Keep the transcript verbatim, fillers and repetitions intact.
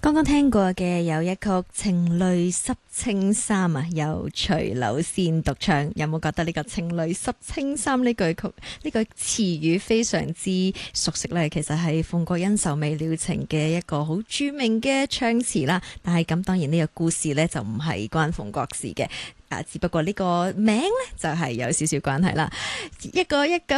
剛剛聽過嘅有一曲《情淚濕青衫》啊，由徐柳仙獨唱。有冇覺得呢個情淚濕青衫呢句曲呢句詞語非常之熟悉呢？其實係鳳國恩仇未了情嘅一個好著名嘅唱詞啦。但係咁當然呢個故事呢，就唔係關鳳國事嘅，啊，只不過呢個名呢，就係有少少關係啦。一個一九